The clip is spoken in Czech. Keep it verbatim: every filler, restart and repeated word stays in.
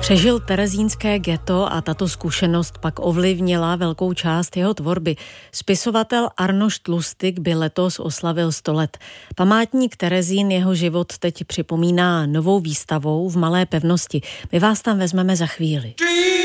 Přežil terezínské ghetto a tato zkušenost pak ovlivnila velkou část jeho tvorby. Spisovatel Arnošt Lustig by letos oslavil sto let. Památník Terezín jeho život teď připomíná novou výstavou v Malé pevnosti. My vás tam vezmeme za chvíli.